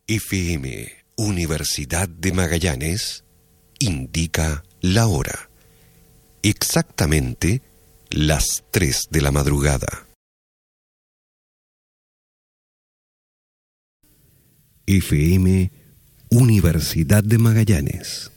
FM Universidad de Magallanes indica la hora. Exactamente las 3 de la madrugada. FM Universidad de Magallanes.